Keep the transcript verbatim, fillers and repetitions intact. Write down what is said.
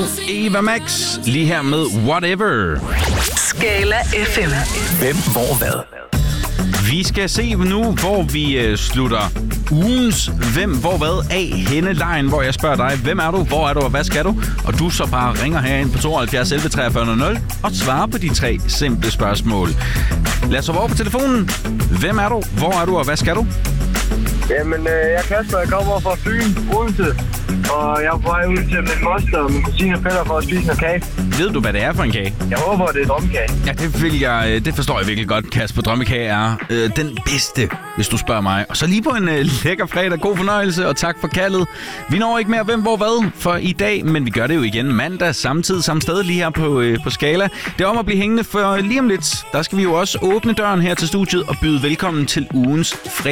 Eva Max, lige her med Whatever. Skala F M. Hvem, hvor, hvad? Vi skal se nu, hvor vi øh, slutter ugens Hvem, hvor, hvad af henne-lejen, hvor jeg spørger dig, hvem er du, hvor er du og hvad skal du? Og du så bare ringer herind på tooghalvfjerds elleve treogfyrre nul og svarer på de tre simple spørgsmål. Lad os over på telefonen. Hvem er du, hvor er du og hvad skal du? Jamen, øh, jeg er Kasper, jeg kommer fra Fyn, Odense, og jeg er på vej ud til min moster og min kusine og fætter for at spise noget kage. Ved du, hvad det er for en kage? Jeg håber, det er drømmekage. Ja, det, vil jeg, det forstår jeg virkelig godt, Kasper. Drømmekage er øh, den bedste, hvis du spørger mig. Og så lige på en øh, lækker fredag. God fornøjelse, og tak for kaldet. Vi når ikke mere hvem, hvor, hvad for i dag, men vi gør det jo igen mandag, samtidig, samme sted, lige her på, øh, på Skala. Det er om at blive hængende, for lige om lidt, der skal vi jo også åbne døren her til studiet og byde velkommen til ugens fredag.